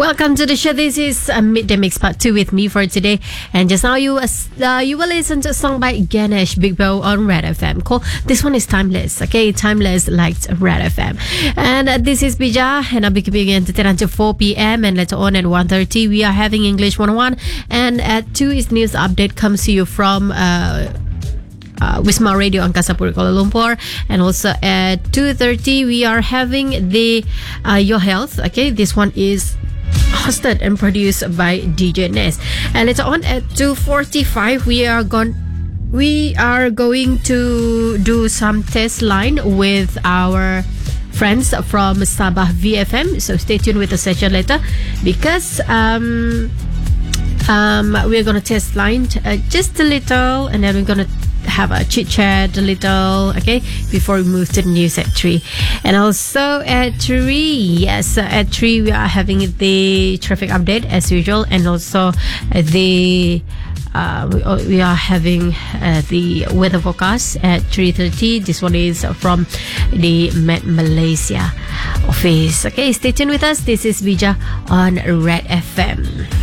Welcome to the show. This is Midday Mix Part 2 with me for today. And just now you will listen to a song by Ganesh Big Bow on Red FM. Cool. This one is timeless. Okay, timeless like Red FM. And this is Bija, and I'll be keeping you entertained until 4 p.m. And later on at 1:30 we are having English 101. And at 2 is news update comes to you from Wisma Radio Angkasa Puri Kuala Lumpur, and also at 2:30 we are having the Your Health. Okay, this one is hosted and produced by DJ Ness. And later on at 2:45 we are going to do some test line with our friends from Sabah VFM. So stay tuned with the session later, because we're gonna test line just a little, and then we're gonna have a chit chat a little, okay, before we move to the news at 3. And also at 3, at 3 we are having the traffic update as usual, and also we are having the weather forecast at 3:30. This one is from the Met Malaysia office. Okay, stay tuned with us. This is Bija on Red FM.